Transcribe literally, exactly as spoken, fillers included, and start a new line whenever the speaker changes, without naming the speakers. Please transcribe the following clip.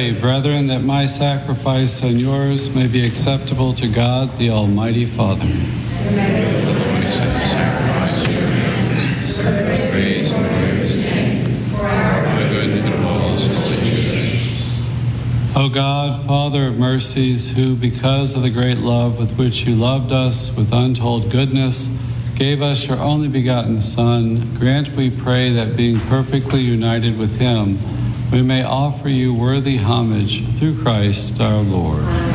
Pray, brethren, that my sacrifice and yours may be acceptable to God, the Almighty Father.
Praise and glory of his name, for our good and all his holy church.
O God, Father of mercies, who, because of the great love with which you loved us with untold goodness, gave us your only begotten Son, grant, we pray, that being perfectly united with him, we may offer you worthy homage through Christ our Lord.